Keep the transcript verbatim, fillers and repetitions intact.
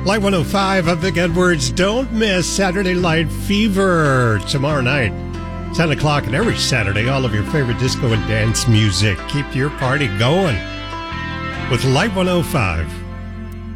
Light one oh five, I'm Vic Edwards. Don't miss Saturday Night Fever tomorrow night, ten o'clock, and every Saturday, all of your favorite disco and dance music. Keep your party going with Light one oh five.